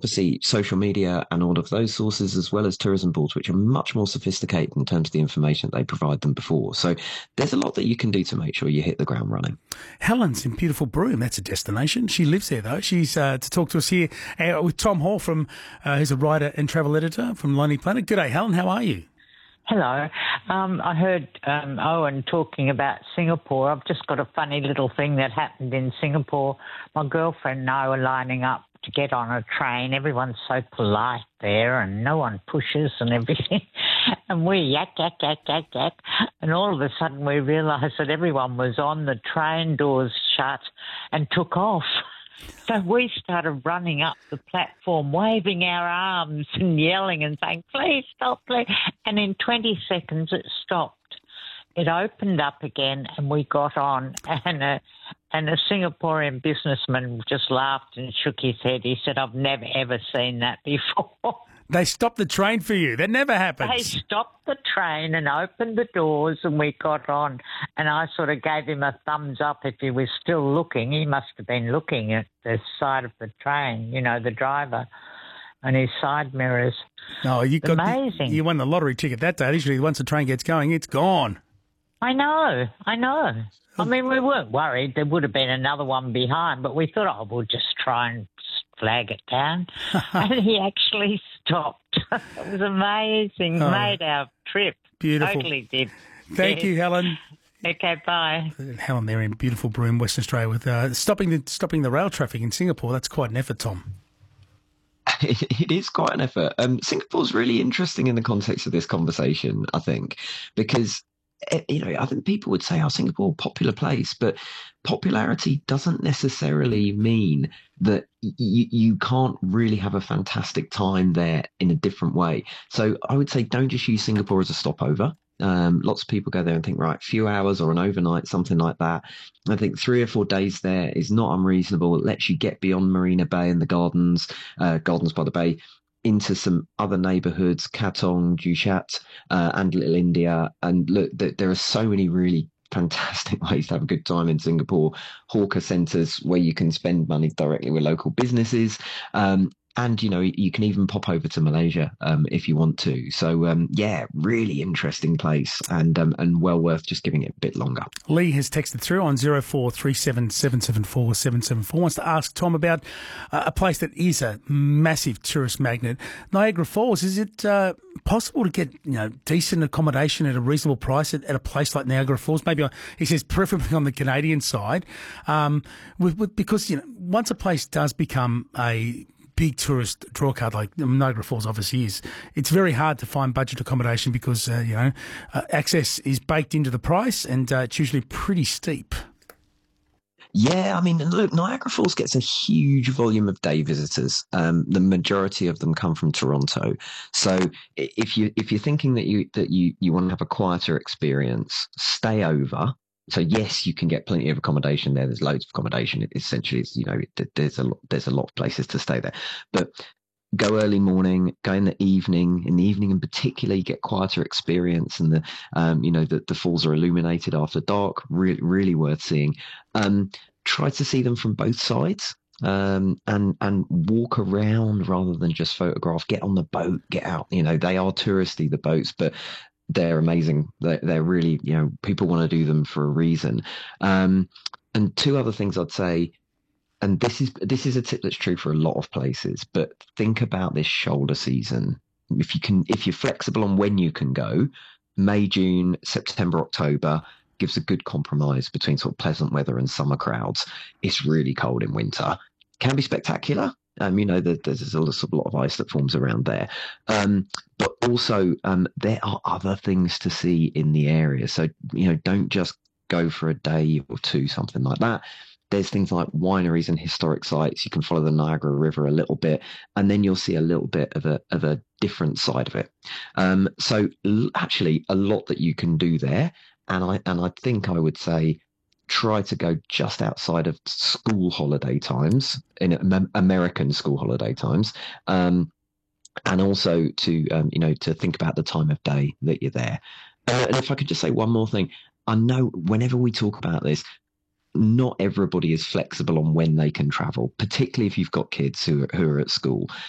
obviously social media and all of those sources, as well as tourism boards, which are much more sophisticated in terms of the information that they provide than before. So there's a lot that you can do to make sure you hit the ground running. Helen's in beautiful Broome. That's a destination. She lives there, though. She's to talk to us here with Tom Hall, who's a writer and travel editor from Lonely Planet. Good day, Helen. How are you? Hello. I heard Owen talking about Singapore. I've just got a funny little thing that happened in Singapore. My girlfriend and I were lining up to get on a train. Everyone's so polite there and no one pushes and everything. And we yak, yak, yak, yak, yak. And all of a sudden we realised that everyone was on, the train doors shut and took off. So we started running up the platform, waving our arms and yelling and saying, please stop, please. And in 20 seconds it stopped. It opened up again and we got on. And a Singaporean businessman just laughed and shook his head. He said, I've never, ever seen that before. They stopped the train for you. That never happens. They stopped the train and opened the doors and we got on. And I sort of gave him a thumbs up if he was still looking. He must have been looking at the side of the train, you know, the driver and his side mirrors. No, amazing. You won the lottery ticket that day. Usually once the train gets going, it's gone. I know. I mean, we weren't worried. There would have been another one behind, but we thought, oh, we'll just try and flag it down. And he actually stopped. It was amazing. Made our trip. Beautiful. Totally did. Thank you, Helen. Okay, bye. Helen there in beautiful Broome, Western Australia, with stopping the rail traffic in Singapore. That's quite an effort, Tom. It is quite an effort. Singapore's really interesting in the context of this conversation, I think, because I think people would say, Singapore, popular place, but popularity doesn't necessarily mean that you can't really have a fantastic time there in a different way. So I would say don't just use Singapore as a stopover. Lots of people go there and think, right, a few hours or an overnight, something like that. I think 3 or 4 days there is not unreasonable. It lets you get beyond Marina Bay and the Gardens by the Bay, into some other neighbourhoods, Katong, Jushat, and Little India. And look, there are so many really fantastic ways to have a good time in Singapore. Hawker centres where you can spend money directly with local businesses. And, you can even pop over to Malaysia if you want to. So, really interesting place and well worth just giving it a bit longer. Lee has texted through on 0437 774 774. Wants to ask Tom about a place that is a massive tourist magnet. Niagara Falls, is it possible to get decent accommodation at a reasonable price at a place like Niagara Falls? Maybe, he says, preferably on the Canadian side. Because, once a place does become a big tourist draw card like Niagara Falls obviously is, it's very hard to find budget accommodation because, access is baked into the price and it's usually pretty steep. Yeah, I mean, look, Niagara Falls gets a huge volume of day visitors. The majority of them come from Toronto. So if you're thinking that you want to have a quieter experience, stay over. So yes, you can get plenty of accommodation there. There's loads of accommodation. Essentially, there's a lot of places to stay there. But go early morning, go in the evening. In the evening, in particular, you get quieter experience, and the falls are illuminated after dark. Really, really worth seeing. Try to see them from both sides. And walk around rather than just photograph. Get on the boat, get out. They are touristy, the boats, but they're amazing. They're really, people want to do them for a reason. And 2 other things I'd say, and this is a tip that's true for a lot of places, but think about this shoulder season. If you're flexible on when you can go, May, June, September, October gives a good compromise between sort of pleasant weather and summer crowds. It's really cold in winter. Can be spectacular. There's a lot of ice that forms around there. But also, there are other things to see in the area. So, don't just go for a day or 2, something like that. There's things like wineries and historic sites. You can follow the Niagara River a little bit, and then you'll see a little bit of a different side of it. So actually, a lot that you can do there. And I think I would say, try to go just outside of school holiday times, in American school holiday times, and also to think about the time of day that you're there. And if I could just say one more thing, I know whenever we talk about this, not everybody is flexible on when they can travel, particularly if you've got kids who are at school.